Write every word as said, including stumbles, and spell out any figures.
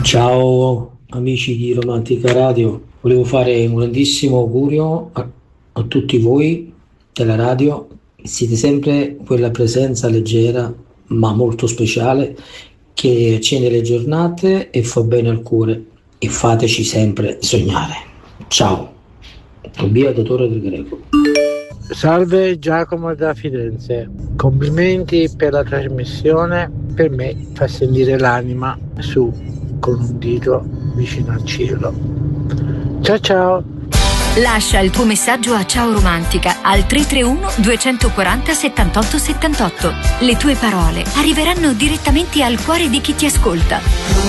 Ciao amici di Romantica Radio, volevo fare un grandissimo augurio a, a tutti voi della radio. Siete sempre quella presenza leggera ma molto speciale che accende le giornate e fa bene al cuore e fateci sempre sognare. Ciao, Tobia Datore del Greco. Salve, Giacomo da Firenze. Complimenti per la trasmissione, per me fa sentire l'anima su con un dito vicino al cielo. Ciao ciao. Lascia il tuo messaggio a Ciao Romantica al tre tre uno due quattro zero settantotto settantotto. Le tue parole arriveranno direttamente al cuore di chi ti ascolta.